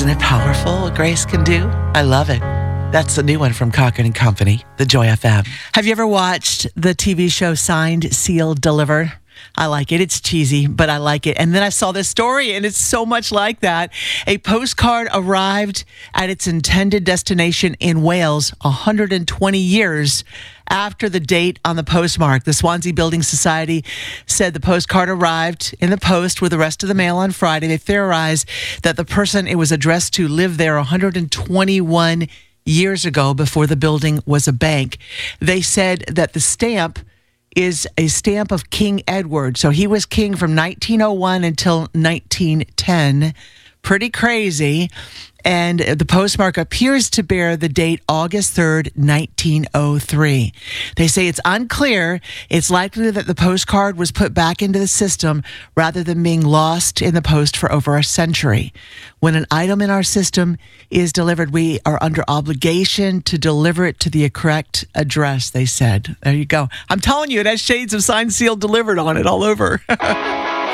Isn't it powerful what grace can do? I love it. That's the new one from Cochran and Company, the Joy FM. Have you ever watched the TV show Signed, Sealed, Delivered? I like it. It's cheesy, but I like it. And then I saw this story, and it's so much like that. A postcard arrived at its intended destination in Wales 120 years after the date on the postmark. The Swansea Building Society said the postcard arrived in the post with the rest of the mail on Friday. They theorized that the person it was addressed to lived there 121 years ago before the building was a bank. They said that the stamp is a stamp of King Edward. So he was king from 1901 until 1910. Pretty crazy. And the postmark appears to bear the date August 3rd, 1903. They say it's unclear. It's likely that the postcard was put back into the system rather than being lost in the post for over a century. When an item in our system is delivered, we are under obligation to deliver it to the correct address, they said. There you go. I'm telling you, it has shades of Signed, Sealed, Delivered on it all over.